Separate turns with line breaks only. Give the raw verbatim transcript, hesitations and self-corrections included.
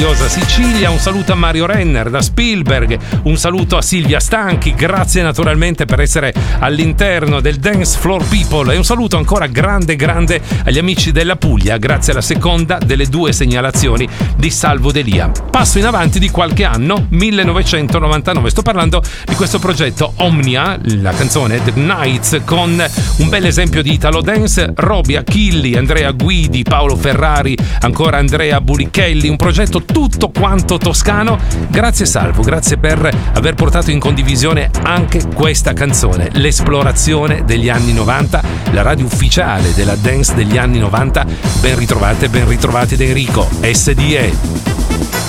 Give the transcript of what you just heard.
meravigliosa Sicilia, un saluto a Mario Renner da Spielberg, un saluto a Silvia Stanchi, grazie naturalmente per essere all'interno del Dance Floor People, e un saluto ancora grande grande agli amici della Puglia, grazie alla seconda delle due segnalazioni di Salvo Delia. Passo in avanti di qualche anno, millenovecentonovantanove, sto parlando di questo progetto Omnia, la canzone The Nights, con un bel esempio di Italo Dance, Roby Achilli, Andrea Guidi, Paolo Ferrari, ancora Andrea Burichelli, un progetto tutto quanto toscano. Grazie Salvo, grazie per aver portato in condivisione anche questa canzone, l'esplorazione degli anni novanta, la radio ufficiale della dance degli anni novanta. Ben ritrovate, ben ritrovati da Enrico S D E.